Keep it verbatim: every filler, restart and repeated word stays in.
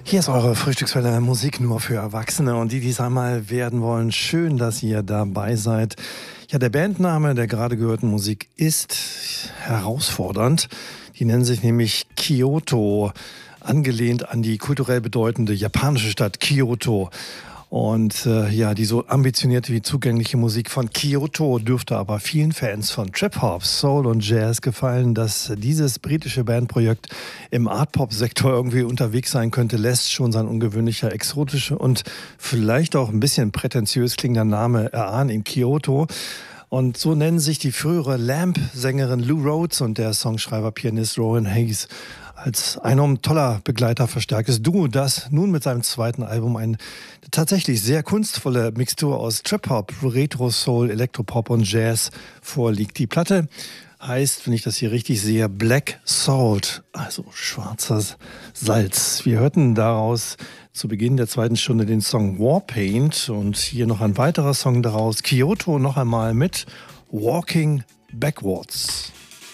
Hier ist eure Frühstückswelle Musik nur für Erwachsene und die, die es einmal werden wollen. Schön, dass ihr dabei seid. Ja, der Bandname der gerade gehörten Musik ist herausfordernd. Die nennen sich nämlich Kyoto, angelehnt an die kulturell bedeutende japanische Stadt Kyoto. Und äh, ja, die so ambitionierte wie zugängliche Musik von Kyoto dürfte aber vielen Fans von Trip-Hop, Soul und Jazz gefallen. Dass dieses britische Bandprojekt im Art-Pop-Sektor irgendwie unterwegs sein könnte, lässt schon sein ungewöhnlicher, exotischer und vielleicht auch ein bisschen prätentiös klingender Name erahnen in Kyoto. Und so nennen sich die frühere Lamp-Sängerin Lou Rhodes und der Songschreiber-Pianist Rowan Hayes als ein um toller Begleiter verstärktes Duo, das nun mit seinem zweiten Album eine tatsächlich sehr kunstvolle Mixtur aus Trip-Hop, Retro-Soul, Elektropop und Jazz vorliegt. Die Platte heißt, wenn ich das hier richtig sehe, Black Salt, also schwarzer Salz. Wir hörten daraus zu Beginn der zweiten Stunde den Song Warpaint und hier noch ein weiterer Song daraus, Kyoto, noch einmal mit Walking Backwards.